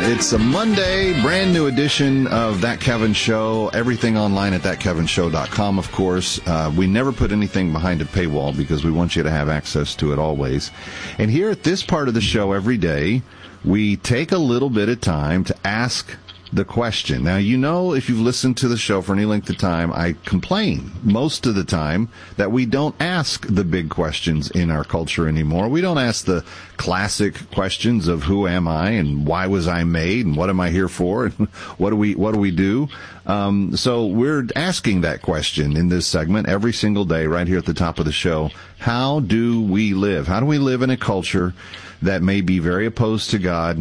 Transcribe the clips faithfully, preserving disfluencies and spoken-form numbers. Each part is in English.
It's a Monday, brand new edition of That Kevin Show. Everything online at that kevin show dot com, of course. Uh, we never put anything behind a paywall because we want you to have access to it always. And here at this part of the show every day, we take a little bit of time to ask the question. Now, you know, if you've listened to the show for any length of time, I complain most of the time that we don't ask the big questions in our culture anymore. We don't ask the classic questions of who am I and why was I made and what am I here for and what do we what do we do? Um, so we're asking that question in this segment every single day right here at the top of the show. How do we live? How do we live in a culture that may be very opposed to God,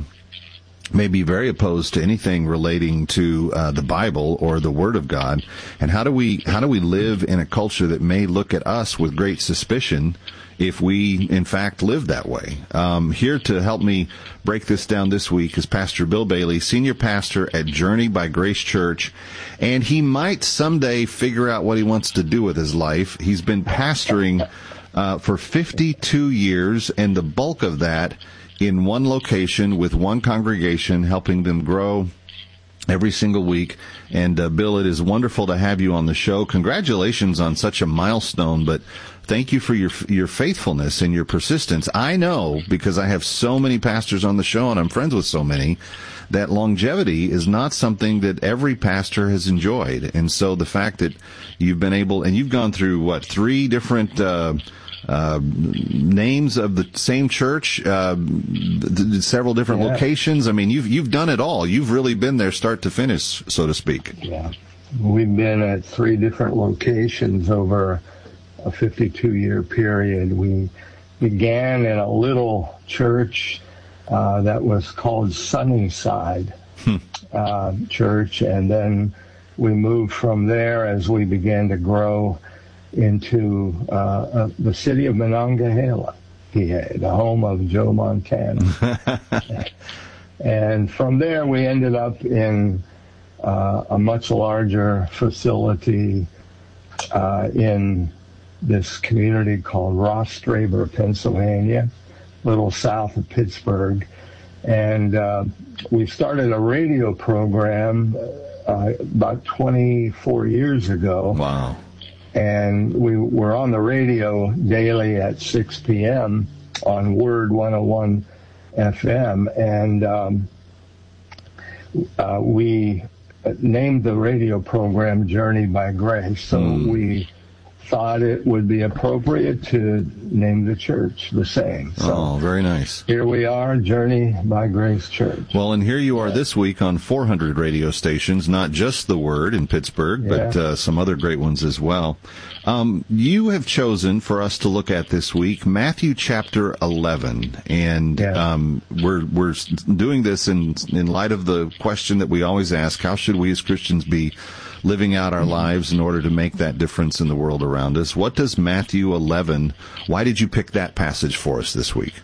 may be very opposed to anything relating to uh, the Bible or the Word of God, and how do we how do we live in a culture that may look at us with great suspicion if we, in fact, live that way? Um, here to help me break this down this week is Pastor Bill Bailey, senior pastor at Journey by Grace Church, and he might someday figure out what he wants to do with his life. He's been pastoring uh, for fifty-two years, and the bulk of that in one location with one congregation, helping them grow every single week. And uh, Bill, it is wonderful to have you on the show. Congratulations on such a milestone, but thank you for your your faithfulness and your persistence. I know, because I have so many pastors on the show and I'm friends with so many, that longevity is not something that every pastor has enjoyed. And so the fact that you've been able, and you've gone through, what, three different uh Uh, names of the same church, uh, th- several different yeah. locations. I mean, you've you've done it all. You've really been there start to finish, so to speak. Yeah, we've been at three different locations over a fifty-two-year period. We began in a little church uh, that was called Sunnyside hmm. uh, Church, and then we moved from there as we began to grow into uh, uh, the city of Monongahela, P A, the home of Joe Montana. And from there, we ended up in uh, a much larger facility uh, in this community called Rostraber, Pennsylvania, a little south of Pittsburgh. And uh, we started a radio program uh, about twenty-four years ago. Wow. And we were on the radio daily at six p.m. on Word one oh one F M. And um, uh, we named the radio program Journey by Grace. So mm. we thought it would be appropriate to name the church the same. So oh, very nice. Here we are, Journey by Grace Church. Well, and here you are this week on four hundred radio stations, not just the Word in Pittsburgh, yeah. but uh, some other great ones as well. Um, you have chosen for us to look at this week Matthew chapter eleven, and yeah. um, we're we're doing this in in light of the question that we always ask: how should we as Christians be living out our lives in order to make that difference in the world around us? What does Matthew eleven, why did you pick that passage for us this week?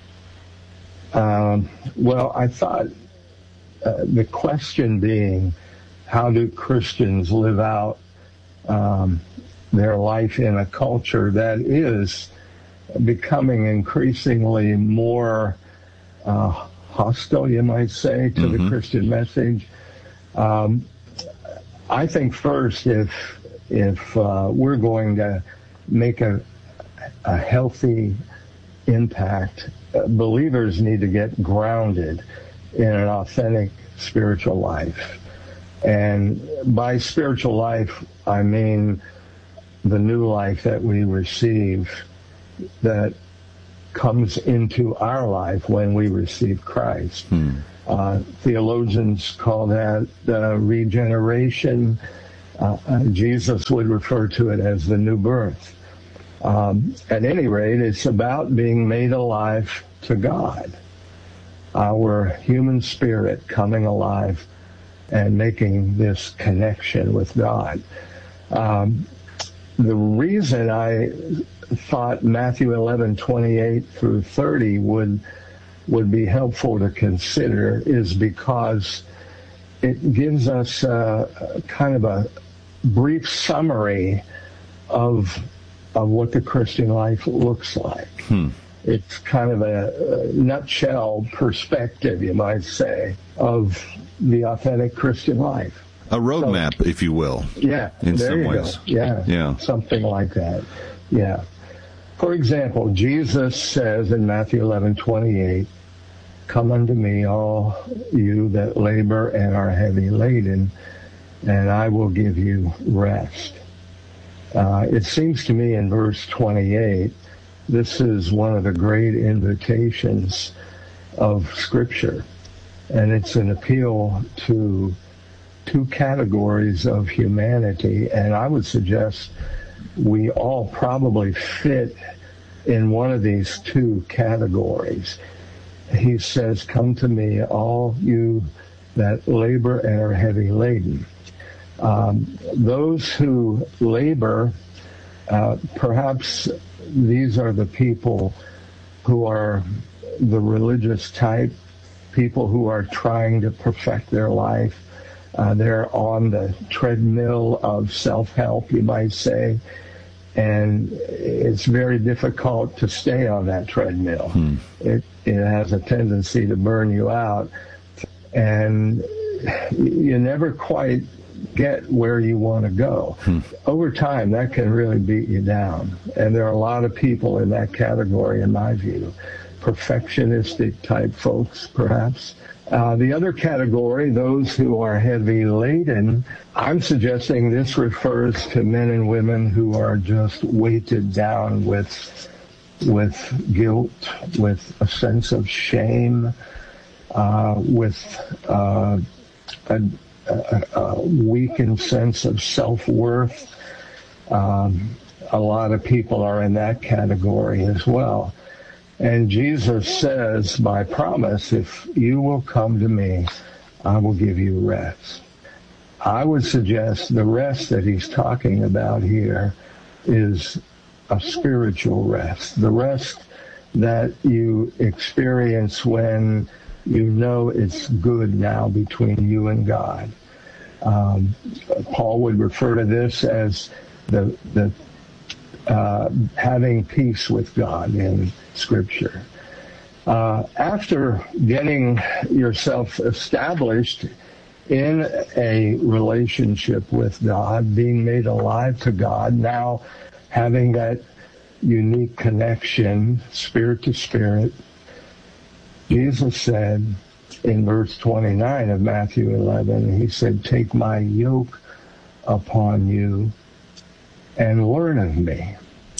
Um, well, I thought uh, the question being, how do Christians live out um, their life in a culture that is becoming increasingly more uh, hostile, you might say, to mm-hmm. the Christian message? Um, I think first, if if uh, we're going to make a a healthy impact, uh, believers need to get grounded in an authentic spiritual life. And by spiritual life, I mean the new life that we receive that comes into our life when we receive Christ. Hmm. Uh, theologians call that uh, regeneration. Uh, uh, Jesus would refer to it as the new birth. Um, at any rate, it's about being made alive to God. Our human spirit coming alive and making this connection with God. Um, the reason I thought Matthew eleven, twenty-eight through thirty would would be helpful to consider is because it gives us a, kind of a brief summary of of what the Christian life looks like. Hmm. it's kind of a, a nutshell perspective, you might say, of the authentic Christian life. A roadmap, so, if you will. Yeah, in there some you ways. Go. Yeah, yeah, something like that. Yeah. For example, Jesus says in Matthew eleven twenty-eight, "Come unto me, all you that labor and are heavy laden, and I will give you rest." Uh, it seems to me in verse twenty-eight, this is one of the great invitations of Scripture, and it's an appeal to two categories of humanity, and I would suggest we all probably fit in one of these two categories. He says, "Come to me, all you that labor and are heavy laden." Um, those who labor, uh, perhaps these are the people who are the religious type, people who are trying to perfect their life. Uh, they're on the treadmill of self-help, you might say, and it's very difficult to stay on that treadmill. Hmm. It, it has a tendency to burn you out, and you never quite get where you want to go. Hmm. Over time, that can really beat you down. And there are a lot of people in that category, in my view. Perfectionistic type folks, perhaps. Uh, the other category, those who are heavy laden, I'm suggesting this refers to men and women who are just weighted down with, with guilt, with a sense of shame, uh, with uh, a A, a weakened sense of self-worth. Um, a lot of people are in that category as well. And Jesus says, by promise, if you will come to me, I will give you rest. I would suggest the rest that he's talking about here is a spiritual rest, the rest that you experience when you know it's good now between you and God. Um, Paul would refer to this as the the uh, having peace with God in Scripture. Uh, after getting yourself established in a relationship with God, being made alive to God, now having that unique connection, spirit to spirit, Jesus said in verse twenty-nine of Matthew eleven, he said, "Take my yoke upon you and learn of me."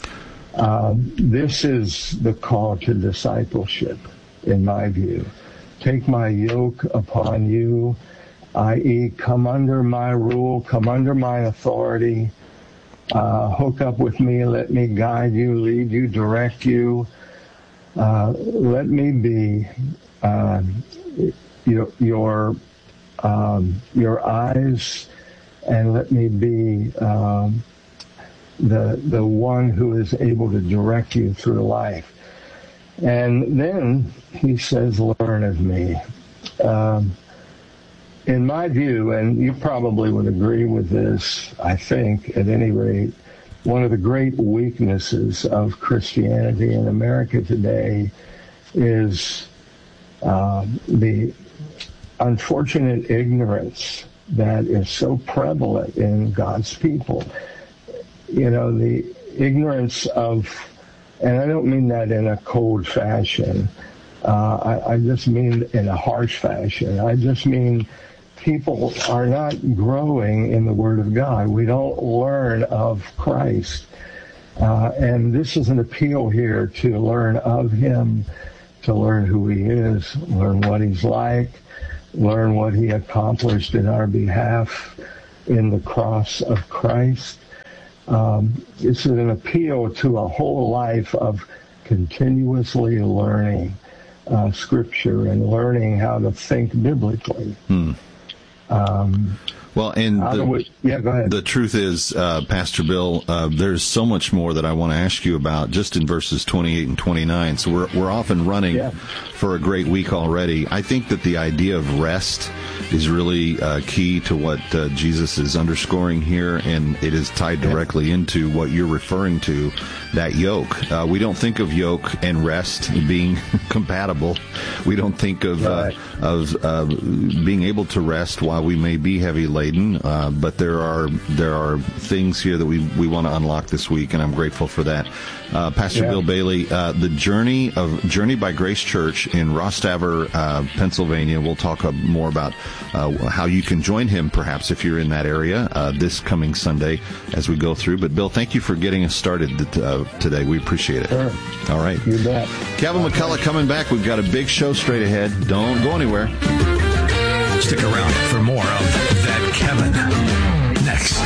Um, this is the call to discipleship, in my view. Take my yoke upon you, that is, come under my rule, come under my authority, uh, hook up with me, let me guide you, lead you, direct you. Uh, let me be uh, your your, um, your eyes, and let me be um, the the one who is able to direct you through life. And then he says, "Learn of me." Um, in my view, and you probably would agree with this, I think, at any rate, one of the great weaknesses of Christianity in America today is uh, the unfortunate ignorance that is so prevalent in God's people. You know, the ignorance of, and I don't mean that in a cold fashion, uh, I, I just mean in a harsh fashion. I just mean people are not growing in the Word of God. We don't learn of Christ. Uh, and this is an appeal here to learn of Him, to learn who He is, learn what He's like, learn what He accomplished in our behalf in the cross of Christ. Um, it's an appeal to a whole life of continuously learning uh, Scripture and learning how to think biblically. Hmm. Um, Well, and the, we, yeah, go ahead. The truth is, uh, Pastor Bill, uh, there's so much more that I want to ask you about just in verses twenty-eight and twenty-nine. So we're we're off and running yeah. for a great week already. I think that the idea of rest is really uh, key to what uh, Jesus is underscoring here, and it is tied directly yeah. into what you're referring to, that yoke. Uh, we don't think of yoke and rest being compatible. We don't think of right. uh, of uh, being able to rest while we may be heavy laden, uh, but there are there are things here that we, we want to unlock this week, and I'm grateful for that. Uh, Pastor yeah. Bill Bailey, uh, the journey of Journey by Grace Church in Rostaver, uh, Pennsylvania. We'll talk uh, more about uh, how you can join him, perhaps if you're in that area, uh, this coming Sunday as we go through. But Bill, thank you for getting us started uh, today. We appreciate it. Sure. All right. You bet. Kevin McCullough coming back. We've got a big show straight ahead. Don't go anywhere. Stick around for more of That Kevin next.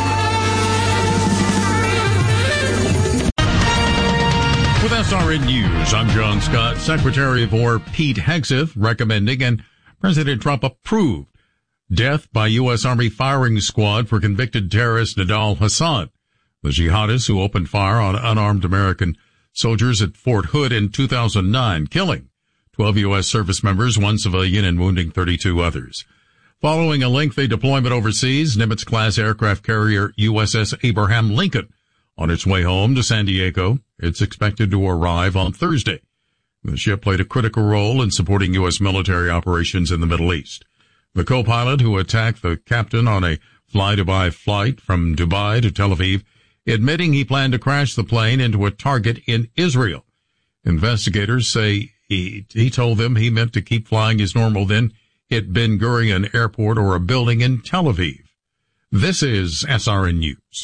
With S R N News, I'm John Scott. Secretary of War Pete Hegseth recommending and President Trump approved death by U S Army firing squad for convicted terrorist Nidal Hasan, the jihadist who opened fire on unarmed American soldiers at Fort Hood in two thousand nine, killing twelve U S service members, one civilian, and wounding thirty-two others. Following a lengthy deployment overseas, Nimitz-class aircraft carrier U S S Abraham Lincoln on its way home to San Diego. It's expected to arrive on Thursday. The ship played a critical role in supporting U S military operations in the Middle East. The co-pilot who attacked the captain on a fly-Dubai flight from Dubai to Tel Aviv, admitting he planned to crash the plane into a target in Israel. Investigators say he, he told them he meant to keep flying as normal, then hit Ben Gurion Airport or a building in Tel Aviv. This is S R N News.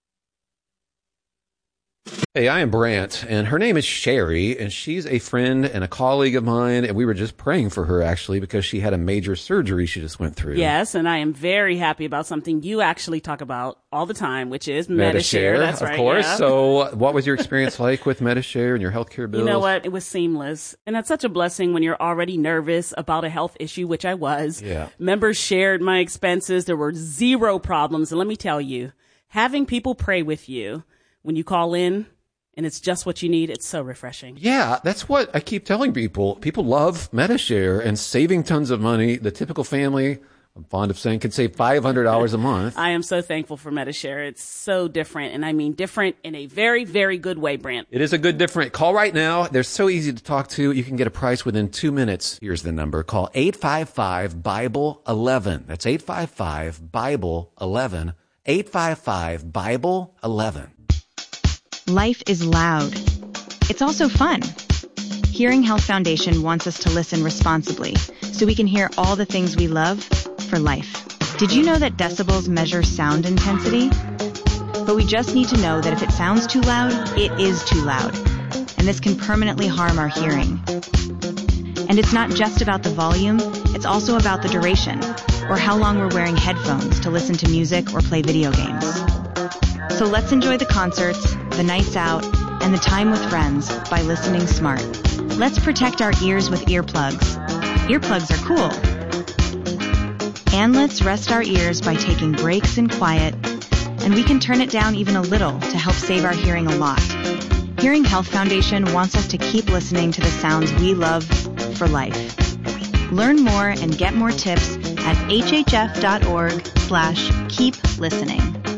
Hey, I am Brant, and her name is Sherry, and she's a friend and a colleague of mine, and we were just praying for her, actually, because she had a major surgery she just went through. Yes, and I am very happy about something you actually talk about all the time, which is Medi-Share. That's right, of course. Yeah. So what was your experience like with Medi-Share and your healthcare bills? You know what? It was seamless, and that's such a blessing when you're already nervous about a health issue, which I was. Yeah. Members shared my expenses. There were zero problems, and let me tell you, having people pray with you when you call in, and it's just what you need, it's so refreshing. Yeah, that's what I keep telling people. People love Medi-Share and saving tons of money. The typical family, I'm fond of saying, can save five hundred dollars a month. I am so thankful for Medi-Share. It's so different, and I mean different in a very, very good way, Brant. It is a good different. Call right now. They're so easy to talk to. You can get a price within two minutes. Here's the number. Call eight five five, Bible eleven. That's eight five five, Bible eleven. eight five five, Bible eleven. Life is loud. It's also fun. Hearing Health Foundation wants us to listen responsibly so we can hear all the things we love for life. Did you know that decibels measure sound intensity? But we just need to know that if it sounds too loud, it is too loud. And this can permanently harm our hearing. And it's not just about the volume, it's also about the duration, or how long we're wearing headphones to listen to music or play video games. So let's enjoy the concerts, the nights out, and the time with friends by listening smart. Let's protect our ears with earplugs. Earplugs are cool. And let's rest our ears by taking breaks in quiet, and we can turn it down even a little to help save our hearing a lot. Hearing Health Foundation wants us to keep listening to the sounds we love for life. Learn more and get more tips at hhf.org slash keep listening.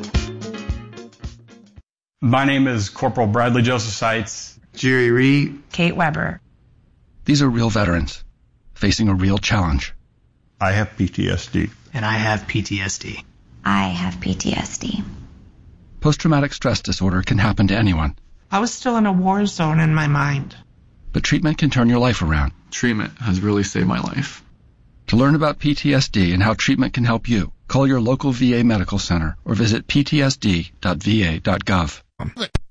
My name is Corporal Bradley Joseph Seitz. Jerry Reed. Kate Weber. These are real veterans facing a real challenge. I have P T S D. And I have P T S D. I have P T S D. Post-traumatic stress disorder can happen to anyone. I was still in a war zone in my mind. But treatment can turn your life around. Treatment has really saved my life. To learn about P T S D and how treatment can help you, call your local V A medical center or visit p t s d dot v a dot gov.